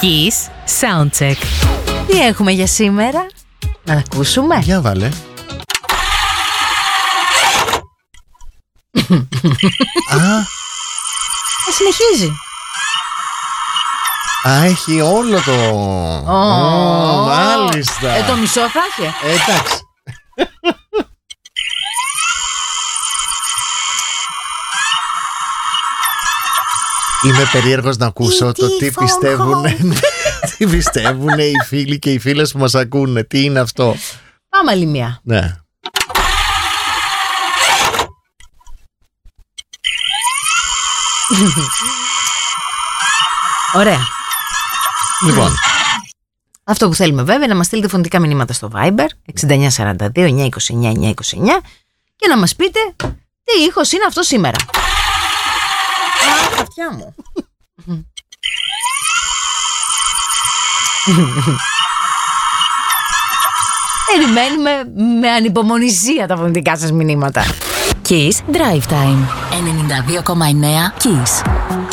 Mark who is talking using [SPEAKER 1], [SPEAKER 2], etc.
[SPEAKER 1] Kiss Soundcheck. Τι έχουμε για σήμερα? Να ακούσουμε.
[SPEAKER 2] Για βάλε.
[SPEAKER 1] Συνεχίζει.
[SPEAKER 2] Έχει όλο το... Μάλιστα.
[SPEAKER 1] Το μισό θα είχε.
[SPEAKER 2] Εντάξει. Είμαι περίεργος να ακούσω το τι πιστεύουν οι φίλοι και οι φίλες που μας ακούνε. Τι είναι αυτό?
[SPEAKER 1] Πάμε άλλη μία.
[SPEAKER 2] Ναι.
[SPEAKER 1] Ωραία.
[SPEAKER 2] Λοιπόν,
[SPEAKER 1] αυτό που θέλουμε βέβαια να μας στείλετε φωνητικά μηνύματα στο Viber 6942 929 929 και να μας πείτε τι ήχος είναι αυτό σήμερα. Αυτιά μου. Περιμένουμε με ανυπομονησία τα φωνητικά σας μηνύματα.
[SPEAKER 3] Kiss Drive Time 92,9 Kiss.